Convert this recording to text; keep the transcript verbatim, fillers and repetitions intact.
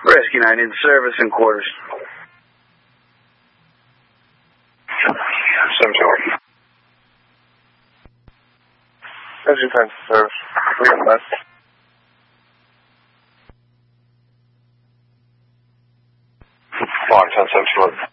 Rescue nine in service in quarters. seven two. Rescue ten service. We got that. Long ten seven two.